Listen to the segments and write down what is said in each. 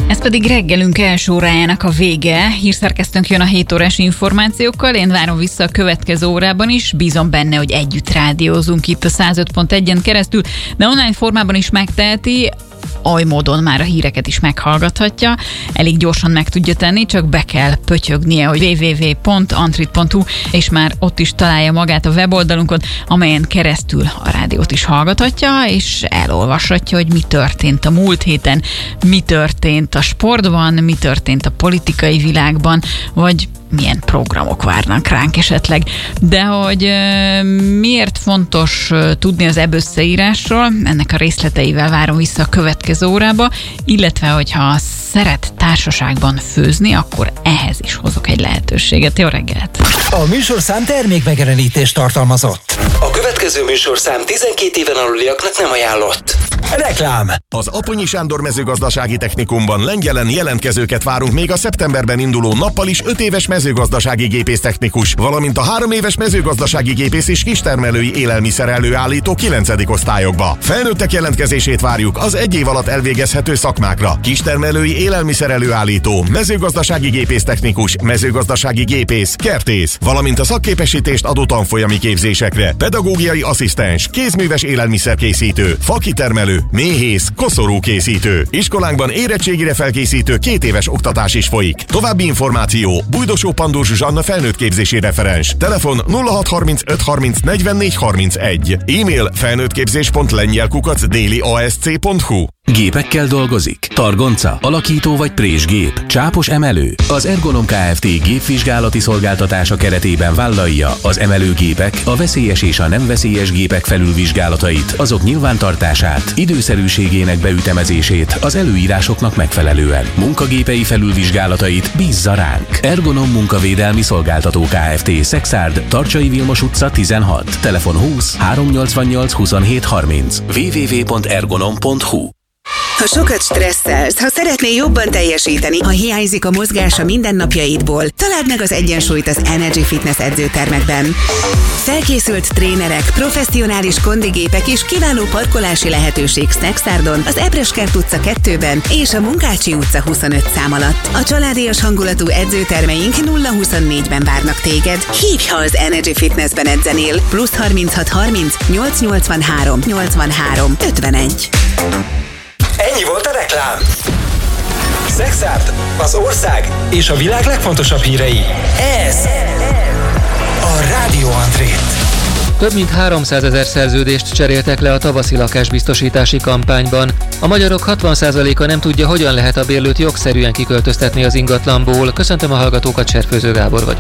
Ez pedig reggelünk első órájának a vége. Hírszerkesztőnk jön a 7 órás információkkal. Én várom vissza a következő órában is. Bízom benne, hogy együtt rádiózunk itt a 105.1-en keresztül, de online formában is megteheti. Oly módon már a híreket is meghallgathatja. Elég gyorsan meg tudja tenni, csak be kell pötyögnie, hogy www.antrit.hu, és már ott is találja magát a weboldalunkon, amelyen keresztül a rádiót is hallgathatja, és elolvashatja, hogy mi történt a múlt héten, mi történt a sportban, mi történt a politikai világban, vagy milyen programok várnak ránk esetleg. De hogy miért fontos tudni az összeírásról, ennek a részleteivel várom vissza a következő órába, illetve hogyha szeret társaságban főzni, akkor ehhez is hozok egy lehetőséget. Jó reggelt! A műsorszám termékmegjelenítést tartalmazott. A következő műsorszám 12 éven aluliaknak nem ajánlott. Reklám! Az Aponyi Sándor Mezőgazdasági Technikumban Lengyelen jelentkezőket várunk még a szeptemberben induló nappal is 5 éves mezőgazdasági gépésztechnikus, valamint a 3 éves mezőgazdasági gépész és kistermelői élelmiszer előállító 9. osztályokba. Felnőttek jelentkezését várjuk az 1 év alatt elvégezhető szakmákra. Kistermelői élelmiszer előállító, mezőgazdasági gépésztechnikus, mezőgazdasági gépész, kertész, valamint a szakképesítést adó tanfolyami képzésekre. Pedagógiai asszisztens, kézműves élelmiszerkészítő, fakitermelő, méhész, koszorúkészítő. Iskolánkban érettségire felkészítő 2 éves oktatás is folyik. További információ: Bújdosó Pandor Zsuzsanna felnőttképzési referens. Telefon 0635 30 44 31. E-mail felnőttképzés.lengyel@dailyasc.hu. Gépekkel dolgozik? Targonca, alakító vagy présgép, csápos emelő? Az Ergonom Kft. Gépvizsgálati szolgáltatása keretében vállalja az emelőgépek, a veszélyes és a nem veszélyes gépek felülvizsgálatait, azok nyilvántartását, időszerűségének beütemezését az előírásoknak megfelelően. Munkagépei felülvizsgálatait bízza ránk. Ergonom Munkavédelmi Szolgáltató Kft. Szexárd, Tarcsai Vilmos utca 16. Telefon 20 388 27 30. www.ergonom.hu. Ha sokat stresszelsz, ha szeretnél jobban teljesíteni, ha hiányzik a mozgás a mindennapjaidból, találd meg az egyensúlyt az Energy Fitness edzőtermekben. Felkészült trénerek, professzionális kondigépek és kiváló parkolási lehetőség Szexárdon, az Ebreskert utca 2-ben és a Munkácsi utca 25 szám alatt. A családias hangulatú edzőtermeink 0-24-ben várnak téged. Hívj, ha az Energy Fitnessben edzenél. +36 30 883 83 51. Ennyi volt a reklám. Szexárd, az ország és a világ legfontosabb hírei. Ez a Rádió Antrit. Több mint 300 000 szerződést cseréltek le a tavaszi lakásbiztosítási kampányban. A magyarok 60%-a nem tudja, hogyan lehet a bérlőt jogszerűen kiköltöztetni az ingatlanból. Köszöntöm a hallgatókat, Cserfőző Gábor vagyok.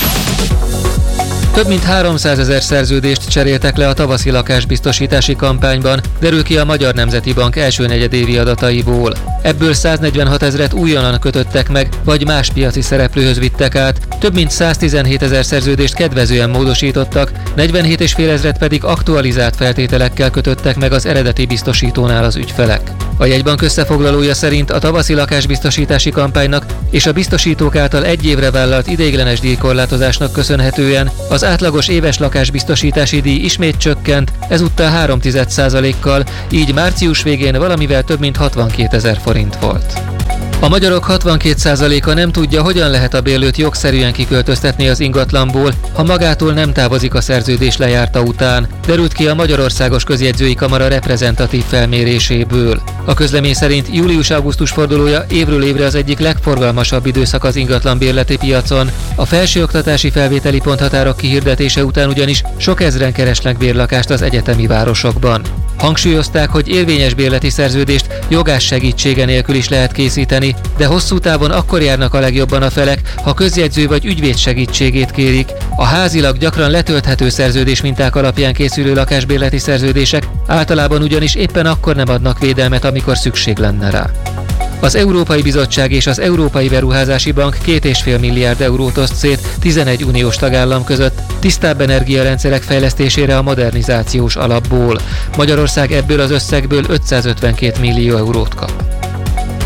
Több mint 300 000 szerződést cseréltek le a tavaszi lakásbiztosítási kampányban, derül ki a Magyar Nemzeti Bank első negyedévi adataiból. Ebből 146 000-et újonnan kötöttek meg, vagy más piaci szereplőhöz vittek át, több mint 117 000 szerződést kedvezően módosítottak, 47,5 000-et pedig aktualizált feltételekkel kötöttek meg az eredeti biztosítónál az ügyfelek. A jegybank összefoglalója szerint a tavaszi lakásbiztosítási kampánynak és a biztosítók által 1 évre vállalt ideiglenes díjkorlátozásnak köszönhetően az átlagos éves lakásbiztosítási díj ismét csökkent, ezúttal 0,3%-kal, így március végén valamivel több mint 62 000 forint volt. A magyarok 62%-a nem tudja, hogyan lehet a bérlőt jogszerűen kiköltöztetni az ingatlanból, ha magától nem távozik a szerződés lejárta után, derült ki a Magyarországos Közjegyzői Kamara reprezentatív felméréséből. A közlemény szerint július-augusztus fordulója évről évre az egyik legforgalmasabb időszak az ingatlanbérleti piacon. A felsőoktatási felvételi ponthatárok kihirdetése után ugyanis sok ezren keresnek bérlakást az egyetemi városokban. Hangsúlyozták, hogy érvényes bérleti szerződést jogás segítsége nélkül is lehet készíteni, de hosszú távon akkor járnak a legjobban a felek, ha közjegyző vagy ügyvéd segítségét kérik. A házilag gyakran letölthető szerződés minták alapján készülő lakásbérleti szerződések általában ugyanis éppen akkor nem adnak védelmet, amikor szükség lenne rá. Az Európai Bizottság és az Európai Beruházási Bank 2,5 milliárd eurót oszt szét 11 uniós tagállam között tisztább energiarendszerek fejlesztésére a modernizációs alapból. Magyarország ebből az összegből 552 millió eurót kap.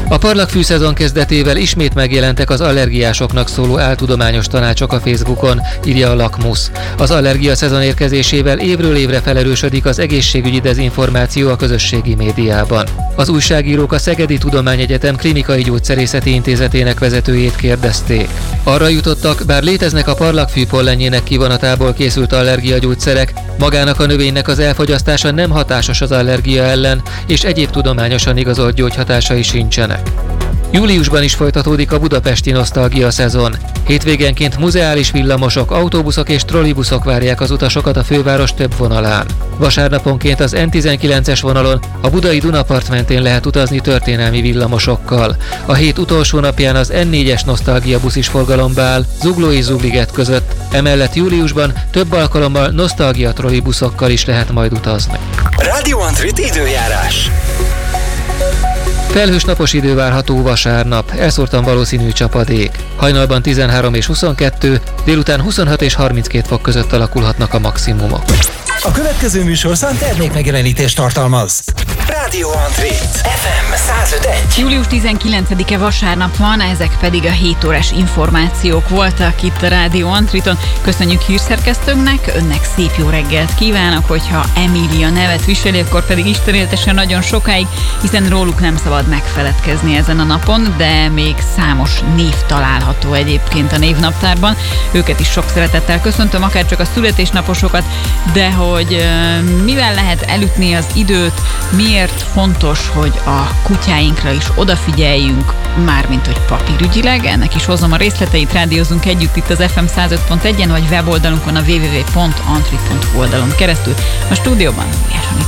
A parlagfű szezon kezdetével ismét megjelentek az allergiásoknak szóló áltudományos tanácsok a Facebookon, írja a Lakmusz. Az allergia szezon érkezésével évről évre felerősödik az egészségügyi dezinformáció a közösségi médiában. Az újságírók a Szegedi Tudományegyetem Klinikai Gyógyszerészeti Intézetének vezetőjét kérdezték. Arra jutottak, bár léteznek a parlagfű pollenjének kivonatából készült allergiagyógyszerek, magának a növénynek az elfogyasztása nem hatásos az allergia ellen, és egyéb tudományosan igazolt gyógyhatásai sincsenek. Júliusban is folytatódik a budapesti nosztalgia szezon. Hétvégenként muzeális villamosok, autóbuszok és trollibuszok várják az utasokat a főváros több vonalán. Vasárnaponként az N19-es vonalon a budai Dunapart mentén lehet utazni történelmi villamosokkal. A hét utolsó napján az N4-es nosztalgia busz is forgalomba áll Zugló és Zugliget között. Emellett júliusban több alkalommal nosztalgia trollibuszokkal is lehet majd utazni. Radio Antrit időjárás. Felhős napos idő várható vasárnap, elszórtan valószínű csapadék. Hajnalban 13 és 22, délután 26 és 32 fok között alakulhatnak a maximumok. A következő műsorszám termékmegjelenítést tartalmaz. Radio Antrit FM 105.1. Július 19-e vasárnap van, ezek pedig a 7 órás információk voltak itt a Rádió Antriton. Köszönjük hírszerkesztőnknek, önnek szép jó reggelt kívánok, hogyha Emília nevet viseli, akkor pedig Isten éltessen nagyon sokáig, hiszen róluk nem szabad megfeledkezni ezen a napon, de még számos név található egyébként a névnaptárban. Őket is sok szeretettel köszöntöm, akár csak a születésnaposokat, de hogy mivel lehet elütni az időt, miért fontos, hogy a kutyáinkra is odafigyeljünk, mármint hogy papírügyileg, ennek is hozom a részleteit, rádiózunk együtt itt az FM 105.1-en, vagy weboldalunkon a www.antrit.hu oldalon keresztül. A stúdióban Gulyás Anika.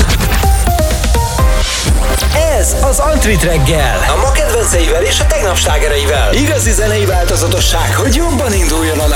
Ez az Antrit reggel. A ma kedvenceivel és a tegnap slágereivel. Igazi zenei változatosság, hogy jobban induljon a nap.